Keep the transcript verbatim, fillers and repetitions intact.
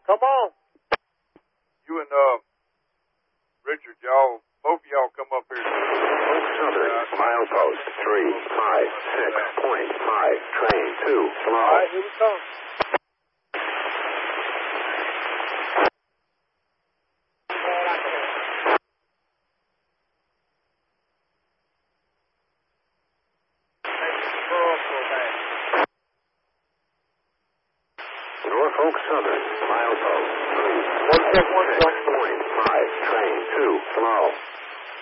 Come on. You and uh, Richard, y'all, both of y'all come up here. Oak Southern, milepost three five six point five, train two, slow. All right, here we come. Norfolk Southern, milepost three One check, one check. point five, train two, slow.